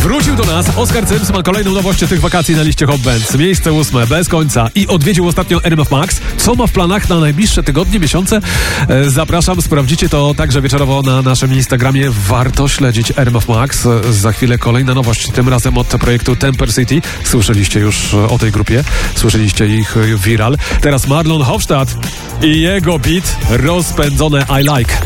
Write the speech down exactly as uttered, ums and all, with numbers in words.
Wrócił do nas Oskar Cyms, ma kolejną nowość tych wakacji na liście Hot Bands. Miejsce ósme, bez końca. I odwiedził ostatnio R M F Max. Co ma w planach na najbliższe tygodnie, miesiące? E, zapraszam, sprawdzicie to także wieczorowo na naszym Instagramie. Warto śledzić R M F Max. E, za chwilę kolejna nowość, tym razem od projektu Temper City. Słyszeliście już o tej grupie. Słyszeliście ich viral. Teraz Marlon Hofstadt i jego beat rozpędzone I Like.